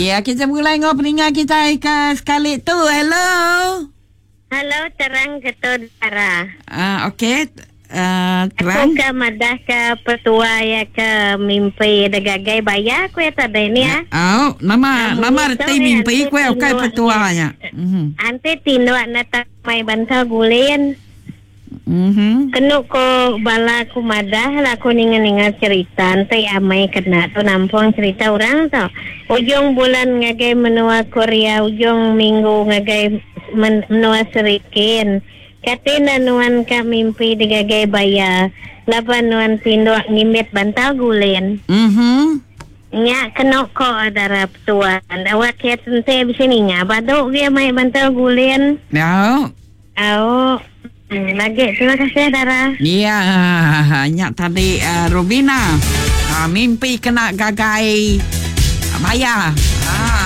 Ya, kita mulai dengan pendengar kita sekali tu. Hello. Halo, terang ketua Dara. Okey. Aku Terang. ke madah ke petua ya ke mimpi degagai bayar aku ya tadi ni ya. Nama reti mimpi ku okay petuanya. Ante tindak na tamay banta gulen. Kenu ko bala ku madah lah ku ningan cerita ante amai kena tu nampung cerita orang tu. Ujung bulan ngagai menua Korea, ujung minggu ngagai menua Serikin. Katina nuan ka mimpi degagai baya. Laban nuan tindak ngimit banta gulen. Nya kena ko adara petuan. Awak kaya tente bisini nya. Baduk dia mai banta gulen. Ya. Lagi terima kasih Dara. Ya, nyak tadi Rubina mimpi kena gagai bayar.